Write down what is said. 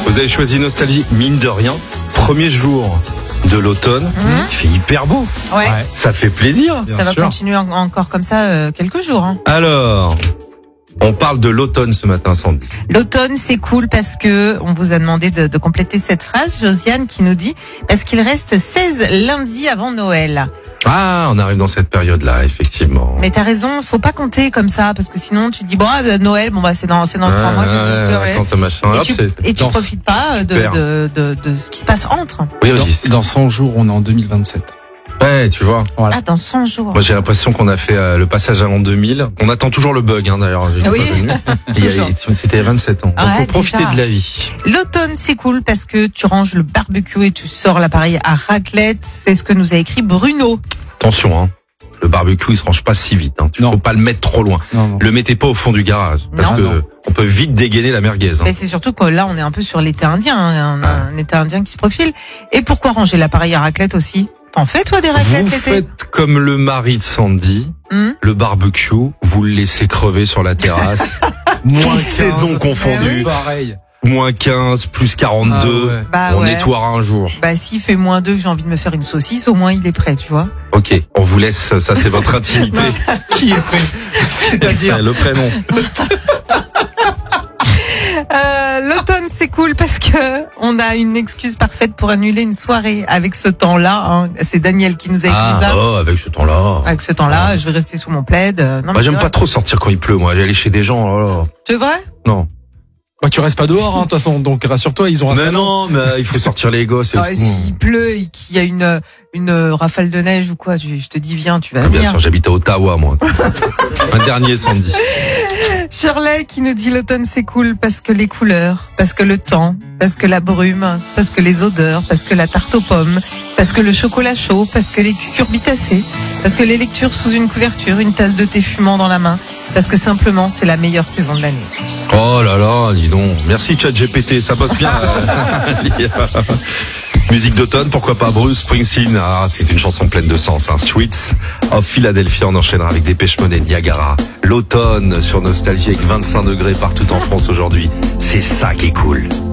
Vous avez choisi Nostalgie, mine de rien. Premier jour de l'automne, il fait hyper beau. Ouais. Ça fait plaisir. Ça va continuer encore comme ça quelques jours. Hein. Alors, on parle de l'automne ce matin, Sandy. L'automne, c'est cool parce que on vous a demandé de compléter cette phrase. Josiane qui nous dit parce qu'il reste 16 lundis avant Noël. Ah, on arrive dans cette période-là, effectivement. Mais t'as raison, faut pas compter comme ça parce que sinon tu dis bon Noël, c'est dans 3 mois. Et tu profites pas de ce qui se passe entre. Oui, dans 100 jours, on est en 2027. Ouais, tu vois. Voilà. Ah, dans 100 jours. Moi, j'ai l'impression qu'on a fait le passage à l'an 2000. On attend toujours le bug, d'ailleurs. Oui. C'était 27 ans. Donc, faut profiter de la vie. L'automne, c'est cool parce que tu ranges le barbecue et tu sors l'appareil à raclette. C'est ce que nous a écrit Bruno. Attention, le barbecue, il se range pas si vite. Tu faut pas le mettre trop loin. Non. Le mettez pas au fond du garage. Parce que on peut vite dégainer la merguez. Mais c'est surtout que là, on est un peu sur l'été indien. Un été indien qui se profile. Et pourquoi ranger l'appareil à raclette aussi? T'en fais, toi, des raclettes Vous l'été? faites comme le mari de Sandy. Le barbecue, vous le laissez crever sur la terrasse. Toutes saisons confondues. Pareil. Moins 15, plus 42. On nettoiera un jour. S'il fait moins 2 que j'ai envie de me faire une saucisse, au moins il est prêt, tu vois. Ok, on vous laisse, ça c'est votre intimité. Qui est prêt? C'est-à-dire le prénom. L'automne c'est cool parce que on a une excuse parfaite pour annuler une soirée avec ce temps-là. C'est Daniel qui nous a écrit ça. Avec ce temps-là. Avec ce temps-là, je vais rester sous mon plaid. J'aime pas trop sortir quand il pleut, moi. Aller chez des gens. C'est vrai? Non. Tu restes pas dehors, de toute façon. Donc rassure-toi, ils ont un salon. Non, mais il faut sortir les gosses. S'il pleut et qu'il y a une rafale de neige ou quoi, je te dis viens, tu vas venir. Bien sûr, j'habite à Ottawa, moi. Un dernier Sandy. Shirley qui nous dit l'automne c'est cool parce que les couleurs, parce que le temps, parce que la brume, parce que les odeurs, parce que la tarte aux pommes, parce que le chocolat chaud, parce que les cucurbitacées, parce que les lectures sous une couverture, une tasse de thé fumant dans la main, parce que simplement c'est la meilleure saison de l'année. Oh là là, dis donc. Merci ChatGPT, ça bosse bien. Musique d'automne, pourquoi pas Bruce Springsteen. C'est une chanson pleine de sens. Sweets of Philadelphia, on enchaînera avec Dépêche Mode et Niagara. L'automne sur Nostalgie avec 25 degrés partout en France aujourd'hui. C'est ça qui est cool.